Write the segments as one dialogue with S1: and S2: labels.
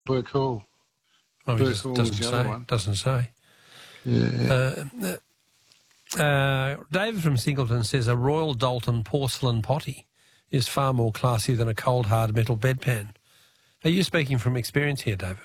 S1: Burke Hall.
S2: Oh, it
S1: Burke
S2: just
S1: Hall
S2: doesn't
S1: was the other
S2: say.
S1: one.
S2: Doesn't say.
S1: Yeah.
S2: David from Singleton says a Royal Dalton porcelain potty is far more classy than a cold, hard metal bedpan. Are you speaking from experience here, David?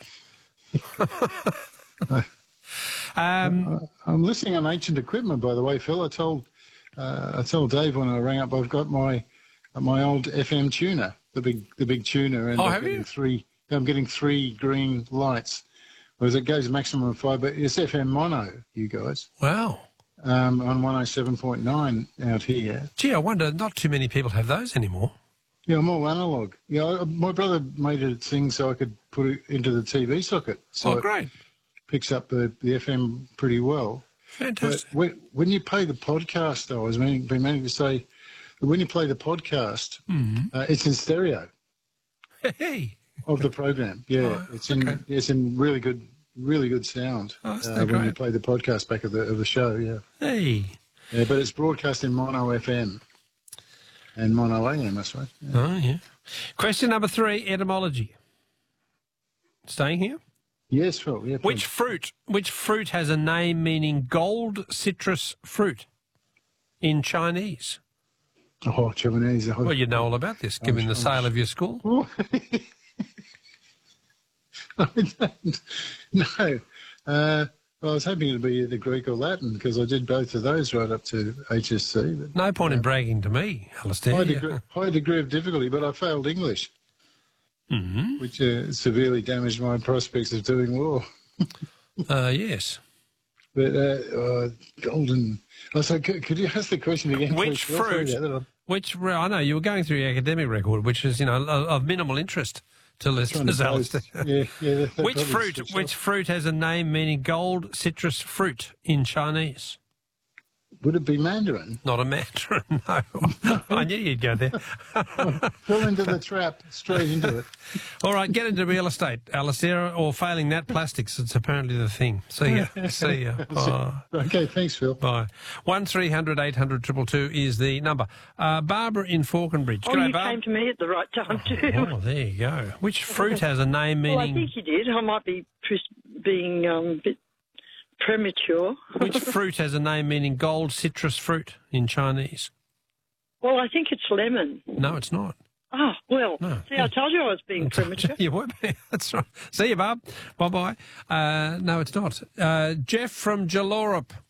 S1: I'm listening on ancient equipment, by the way, Phil. I told Dave when I rang up, I've got my old FM tuner, the big tuner, and I'm getting three green lights. Whereas it goes maximum of 5, but it's FM mono, you guys.
S2: Wow.
S1: On 107.9 out here.
S2: Gee, I wonder, not too many people have those anymore.
S1: Yeah, I'm all analog. Yeah, my brother made it thing so I could put it into the TV socket. So
S2: great.
S1: It picks up the FM pretty well.
S2: Fantastic.
S1: But when you play the podcast, though, I was meaning to say, that when you play the podcast, it's in stereo.
S2: Hey.
S1: Of the program, yeah, it's in really good sound when you play the podcast back of the show, yeah.
S2: Hey,
S1: yeah, but it's broadcast in mono FM and mono AM, that's right. Yeah.
S2: Oh yeah. Question number 3: etymology. Staying here.
S1: Yes, Phil. Yeah.
S2: Which fruit has a name meaning gold citrus fruit in Chinese?
S1: Oh, Chinese.
S2: Well, you know all about this, given the sale of your school.
S1: I don't know. I was hoping it'd be either Greek or Latin because I did both of those right up to HSC. But,
S2: no point in bragging to me, Alistair.
S1: High degree of difficulty, but I failed English, which severely damaged my prospects of doing law.
S2: Yes.
S1: But golden. So could you ask the question again?
S2: Which fruit? I know you were going through your academic record, which is of minimal interest to listeners, Alistair. Which fruit has a name meaning gold citrus fruit in Chinese?
S1: Would it be mandarin?
S2: Not a mandarin, no. I knew you'd go there.
S1: Fell into the trap, straight into it.
S2: All right, get into real estate, Alistair, or failing that, plastics. It's apparently the thing. See ya.
S1: Okay, thanks, Phil.
S2: Bye. 1300 800 222 is the number. Barbara in Falconbridge.
S3: Oh,
S2: G'day,
S3: you came to me at the right time too.
S2: Oh, there you go. Which fruit has a name meaning...
S3: Well, I think you did. I might be being a bit premature.
S2: Which fruit has a name meaning gold citrus fruit in Chinese?
S3: Well, I think it's lemon.
S2: No, it's not.
S3: Oh, well,
S2: No.
S3: see, I told you I was being premature.
S2: You would be. That's right. See you, Barb. Bye-bye. No, it's not. Jeff from Jallorup.